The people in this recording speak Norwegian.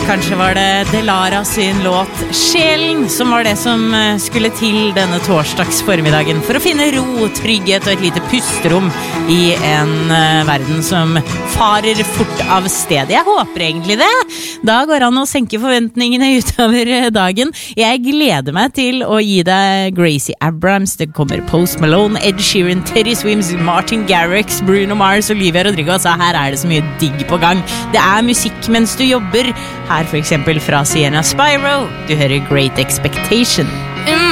Kanskje var det Delara sin låt Sjelen som var det som skulle til denne torsdags formiddagen for å finne ro, trygghet og et lite pusterom i en verden som farer fort av sted. Jeg håper egentlig det. Da går an å senke forventningene utover dagen. Jeg gleder meg til å gi deg Gracie Abrams, det kommer Post Malone, Ed Sheeran, Teddy Swims, Martin Garrix, Bruno Mars, Olivia Rodrigo. Altså her er det så mye digg på gang. Det er musikk mens du jobber. Her for eksempel fra Sienna Spyro. Du hører Great Expectation.